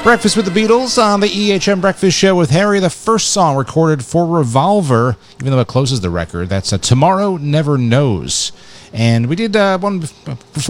Breakfast with the Beatles on the EHM Breakfast Show with Harry. The first song recorded for Revolver, even though it closes the record, that's Tomorrow Never Knows. And we did one before